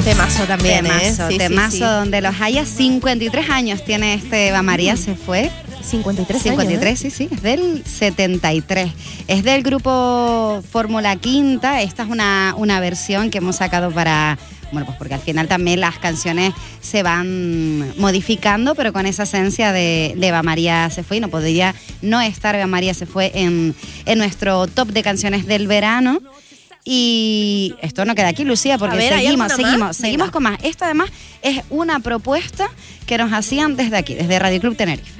Temazo también, Temazo, sí, temazo, sí, sí. donde los haya. 53 años tiene este Eva María se fue. 53 53, años, sí, es del 73. Es del grupo Fórmula Quinta. Esta es una versión que hemos sacado para... Bueno, pues porque al final también las canciones se van modificando, pero con esa esencia de Eva María se fue. Y no podría no estar Eva María se fue en nuestro top de canciones del verano. Y esto no queda aquí, Lucía, porque ver, seguimos con más. Esto además es una propuesta que nos hacían desde aquí, desde Radio Club Tenerife.